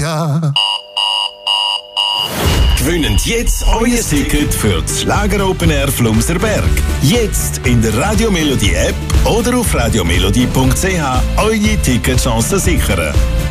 ja. Gewinnt jetzt euer Ticket für das Schlager Open Air Flumserberg. Jetzt in der Radio Melodie App oder auf radiomelodie.ch eure Ticketchancen sichern.